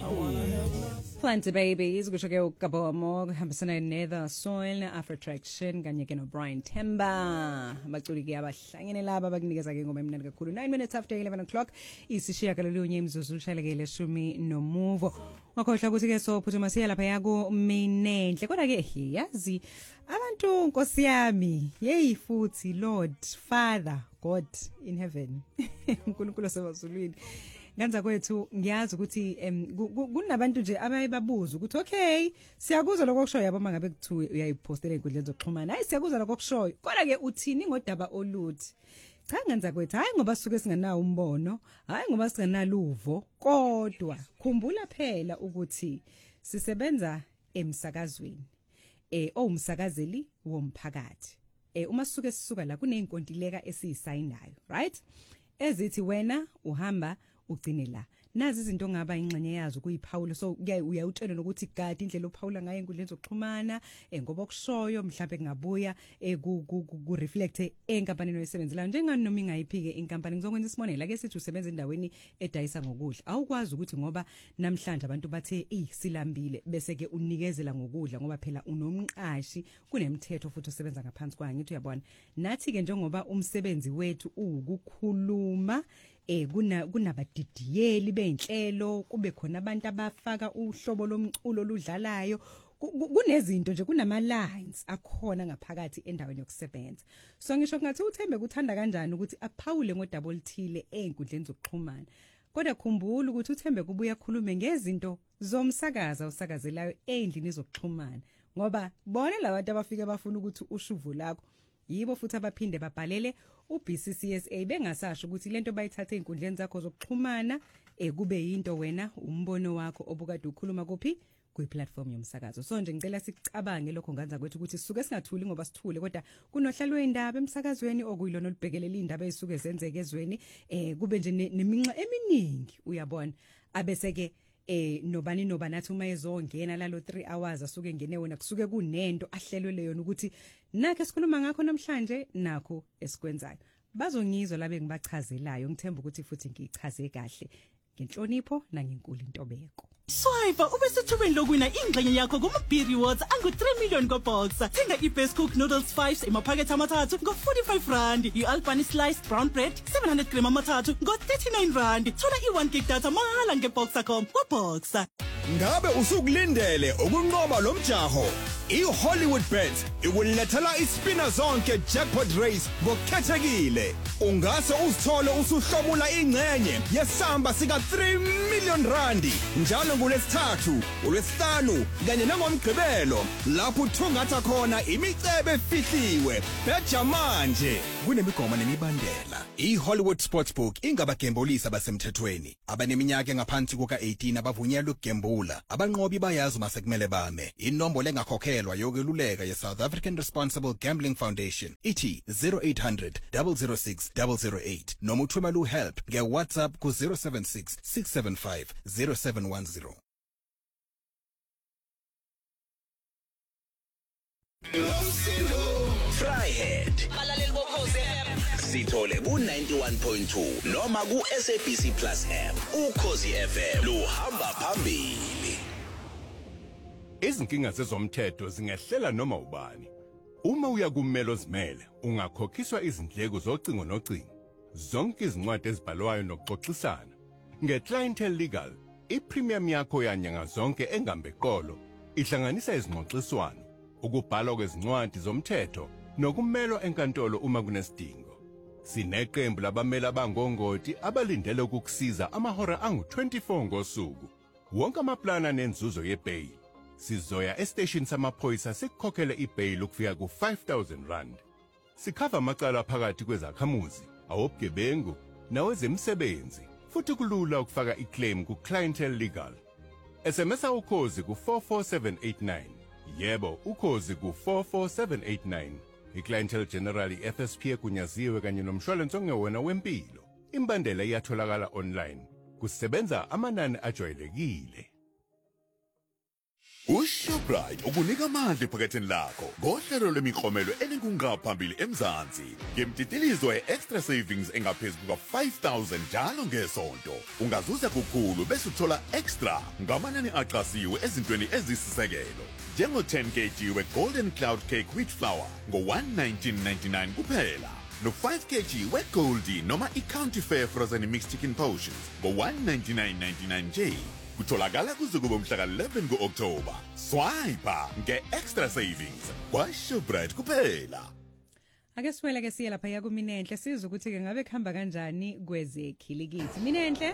Plenty Babies kusho ke uGabomo kuhambisana neThe Soil Afro Traction kanye ke no Brian Temba abaculi ke abahlangene laba bakunikeza ke ngoma emnandi kakhulu 9 minutes after 11 o'clock isishiya kalolunye imzuzu ushalekele 10 nomuvo ngakhohla ukuthi ke sophuthuma siya lapha yaku Minenhle kodwa ke yazi abantu Nkosi yami hey futhi Lord Father God in heaven uNkulunkulu sebazulwini nganza kwethu ngiyazi ukuthi kunabantu nje abayibabuza ukuthi okay siyakuzwa lokho kushoyo yabo mangabe kuthiwe uyayipostela enkundleni zokuxhumana hayi siyakuzwa lokho kushoyo kodwa ke uthini ngodaba oluthi cha nganza kwethu hayi ngoba suke singanawo umbono hayi ngoba singenaluvo kodwa khumbula phela ukuthi sisebenza emsakazweni umsakazeli womphakathi uma suke sisuka la kuneyinkontileka esiyisayinayo right ezithi wena uhamba ugcine la nazi izinto ngaba ingxenye yazo kuyiphawulo so uyawutshela nokuthi gadi indlela ophawula ngayo enkundleni zokuxhumana ngoba kushoyo mhlawumbe kungabuya ku reflect enkampanini oyisebenzelayo njengani noma ingayiphike inkampani ngizokwenza isibonelo ake sithi usebenza endaweni edayisa ngokudla awukwazi ukuthi ngoba namhlanje abantu bathe silambile bese ke unikezela ngokudla ngoba phela unomqashi kunemithetho futhi osebenza ngaphansi kwayo ngithi uyabona nathi ke njengoba umsebenzi wethu ukukhuluma kunabadidiyeli beinhlelo kube khona abantu abafaka uhlobo lomculo oludlalayo kunezinto nje kunama lines akhona ngaphakathi endaweni yokusebenza so ngisho ngathi uThembe kuthanda kanjani ukuthi aphawule ngodaba olithile einkundleni zokuxhumana kodwa khumbula ukuthi uThembe kubuya khulume ngezinto zomsakaza usakazelayo endlini zokuxhumana ngoba bona labantu abafika bafuna ukuthi ushuvu lakho yibo futhi abaphinde babhalele uBCCSA bengasasho ukuthi lento bayithathe einkundleni zakho zokuxhumana kube yinto wena umbono wakho obukade ukhuluma kuphi kuyiplatform yomsakazo so nje ngicela sicabange lokho nganza kwethu ukuthi sisuke singathuli ngoba sithule kodwa kunohlalo weindaba emsakazweni okuyilona olibhekelela indaba ezisuke zenzeke ezweni kube nje neminxa eminingi uyabona abese ke nobani nathi uma ezongena lalo 3 hours asuke ngene wena kusuke kunento ahlelwe yona ukuthi nakhe sikhuluma ngakho namhlanje nakho esikwenzayo bazongizwa labe ngibachazelayo ngithemba ukuthi futhi ngichaze kahle ngenhlonipho nangenkulu intobeko Swipe ubesithubeni lokwina ingxenye yakho kuma-B rewards angu-3 million ko-Boxer. Thenga i-Best Cook Noodles 5 emaphakethe amathathu ngo-R45, i-Albany Sliced Brown Bread 700 gram amathathu ngo-R39. Thola i-1 gig data mahala nge-Boxer.com kwa-Boxer. Ngabe usukulindele ukunqoba lo mjaho? I-Hollywood Bets ikulethela ispina zonke jackpot race ngokukhethekile. Ungase uzithole usuhlomula ingcenye yesamba sika 3 million randi njalo ngolesithathu, olwesihlanu kanye nangomgqibelo lapho uthungatha khona imicebe efihliwe. Beja manje kunemigoma nemibandela. I-Hollywood Sportsbook ingabagembulisa basemthethweni. Abaneminyaka engaphansi kuka-18 abavunyelwe ukugembula. Abanqobi bayazi masekumele bame. Inombolo engakhokhelwa yokweluleka ye-South African Responsible Gambling Foundation ithi 0800 006 008 noma uthumela uhelp nge-WhatsApp ku-076 675 0710. Fryhead balaleli bokhozi sithole ku91.2 noma ku-SABC Plus app ukhozi FM luhamba phambili. Izinkinga zezomthetho zingehlela noma ubani. Uma uya kummelo zimele ungakhokhiswa izindleko zocingo nocingo. Zonke izincwadi ezibhalwayo nokuxoxisana. Nge-Clientele Legal, ipremium yakho yanyanga zonke engambe qolo ihlanganisa izingxoxiswano, ukubhalwa kwezincwadi zomthetho nokumelwa enkantolo uma kunesidingo. Sineqembu labameli abangongoti abalindele ukukusiza amahora angu-24 ngosuku. Wonke amaplana nenzuzo yebail. Sizoya estation samaphoyisa sikukhokhele ibail ukufika ku-R5,000 rand. Sikhava amacala phakathi kwezakhamuzi, awobugebengu nawezemisebenzi. Futhi kulula ukufaka iclaim ku-Clientele Legal. SMS ukhozi ku-44789. Yebo, ukhozi ku-44789. I-Clientele General FSP egunyaziwe kanye nomshwalense ongewona wempilo. Imbandela iyatholakala online. Kusebenza amanani ajwayelekile. uShoprite ukunika amandla ephaketheni lakho ngohlelo lemiklomelo elinkungaphambili eMzansi ngemtitilizo eExtra Savings engaphezulu ka-5,000 njalo ngesonto ungazuza kukhulu bese uthola extra ngamanani aqasiwe ezintweni ezisisekelo njengo-10 kg we-Golden Cloud Cake Wheat Flour ngo-119.99 kuphela no-5 kg we-Goldie noma i-County Fair Frozen Mixed Chicken Portions ngo-199.99 nje kutholakala kuze kube mhla ka-11 ku-October swiper nge-Extra Savings kwaShoprite kuphela. Ake siwele ke siye lapha ya kuMinenhle sizwe ukuthi ke ngabe kuhamba kanjani kwezekhilikithi. Minenhle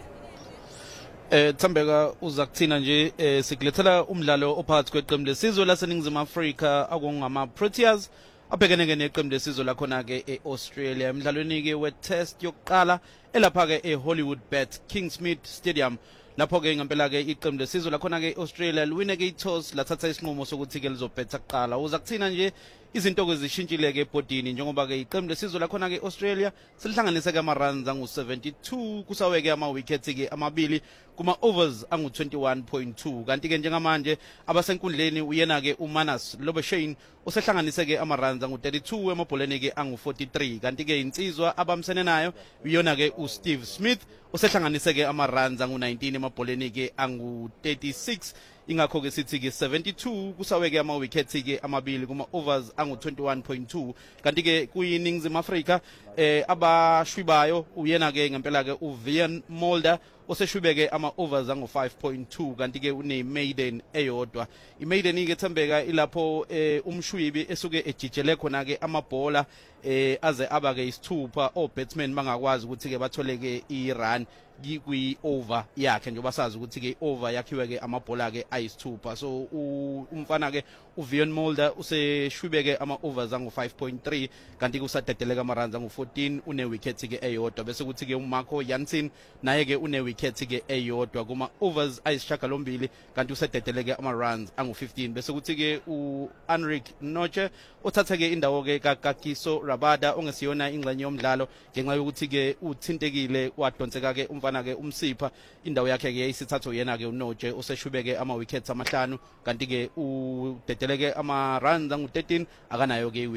Thambeka uza kuthina nje sikulethela umdlalo ophakathi kweqembu lesizwe laseNingizimu Afrika akungama Proteas abhekene ke neqembu lesizwe lakhona ke eAustralia emidlalweni ke we-test yokuqala elapha ke eHollywood Bet Kingsmead Stadium lapho ke ngempela ke iqembu lesizwe lakhona ke eAustralia liwine ke i-toss lathatha isinqumo sokuthi ke lizobhetha kuqala uza kuthina nje izinto ezishintshile ke ebhodini njengoba ke iqembu lesizwe lakhona ke eAustralia selihlanganise ke ama-runs angu-72 kusawe ke ama-wickets ke amabili kuma-overs angu-21.2 kanti ke njengamanje abasenkundleni uyena ke uManas Lobeshane usehlanganise ke ama-runs angu-32 emabholeni ke angu-43 kanti ke insizwa abamsene nayo uyona ke uSteve Smith usehlanganise ke ama-runs angu-19 emabholeni ke angu-36 ingakho ke sithi ke 72 kusawe ke ama-wickets ke amabili kuma-overs angu-21.2 kanti ke kuyiNingizimu Afrika abashwibayo uyena ke ngempela ke uVian Mulder oseshubeke ama-overs angu-5.2 kanti ke une-maiden eyodwa i-maiden ke Thembeka ilapho umshwibi esuke ejijele khona ke amabhola aze aba ke isithupha o-batsmen bangakwazi ukuthi ke bathole ke i-run kwi-over yakhe njengoba sazi ukuthi ke over yakhiwe ke amabhola ke ayisithupha so umfana ke uVian Mulder useshwibeke ama-overs angu-5.3 kanti kusadedeleka ama-runs angu-14 une-wicket ke eyodwa bese kuthi ke uMarco Jansen naye ke une-wicket ke eyodwa kuma-overs ayisishiyagalombili kanti usededeleke ama-runs angu-15 bese kuthi ke u-Anric Noche othathe ke indawo ke kaKagiso Rabada ongesiyona ingxenye yomdlalo ngenxa yokuthi ke uthintekile wadonseka ke umfana ke umsipha indawo yakhe ke yayisithatha yena ke uNoche oseshubeke ama-wickets amahlanu kanti ke udedeleke ama-runs angu-13 akanayo ke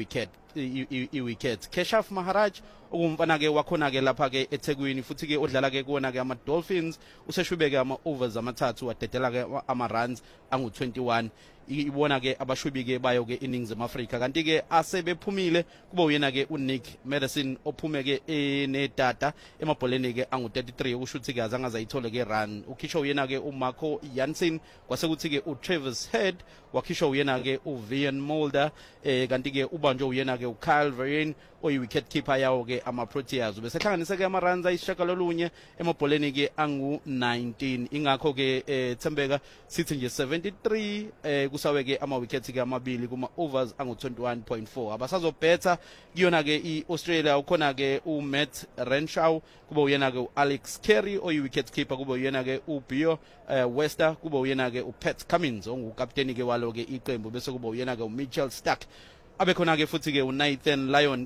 i-wicket Keshaf Maharaj okumfana ke wakhona ke lapha ke eThekwini futhi ke odlala ke kuona ke ama-Dolphins useshubeke ama-overs amathathu wadedela ke ama-runs angu-21 ibona ke abashwibi ke bayo ke iNingizimu Afrika kanti ke asebephumile kuba uyena ke uNick Madison ophume ke nedata emabholeni ke angu-33 ukushuthi ke azange azayithole ke run ukhisho uyena ke uMarco Jansen kwase kuthi ke uTravis Head wakhisho uyena ke uVian Mulder kanti ke ubanjwe uyena ke uKyle Verreynne oyi-wicket keeper yawo ke ama-Proteas besehlanganise ke ama-runs ayisishiyagalolunye emabholeni ke angu-19 ingakho ke Thembeka sithi nje 73 kusawe ke ama-wickets ke amabili kuma-overs angu-21.4 abasazobhetha kuyona ke i-Australia ukhona ke uMatt Renshaw kuba uyena ke uAlex Carey oyi-wicket keeper kuba uyena ke uBio Wester kuba uyena ke uPat Cummins ongukapteni ke walo ke iqembu bese kuba uyena ke uMitchell Starc abekhona ke futhi ke uNathan Lyon